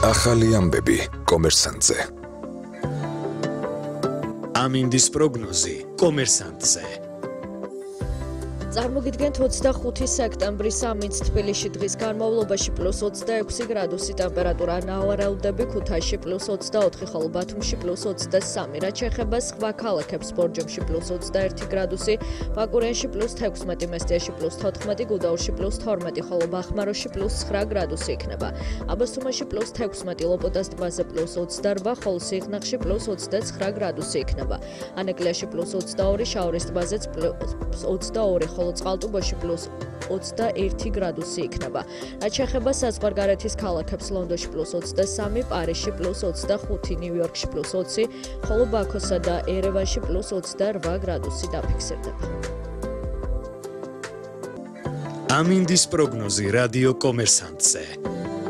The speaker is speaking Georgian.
ახალი ამბები კომერსანტზე. ამინდის პროგნოზი კომერსანტზე. წარმოგიდგენთ 25 სექტემბრის ამინდს თბილისში დღის განმავლობაში +26 გრადუსი ტემპერატურა, ნავარელდები ქუთაისში +24, ხოლო ბათუმში +23, რაც შეეხება სხვა ქალაქებს ბორჯომში +21 გრადუსი, ბაკურიანში +16, მესტიაში +14, გუდაურში +12, ხოლო ბახმაროში +9 გრადუსი იქნება. აბასთუმანში +16, ლოპოტას ტბაზე +28, ხოლო სიღნაღში +29 გრადუსი იქნება. ანეკლიაში +22, შაორის ტბაზეც +22, ხოლო წყალტუბოში +21 გრადუსი იქნება. რაც შეეხება საზღვარგარეთის ქალაქებს, ლონდონში +23, პარიზში +25, ნიუ-იორკში +20, ხოლო ბაქოსა და ერევანში +28 გრადუსი დაფიქსირდება. ამინდის პროგნოზი რადიო კომერსანტზე.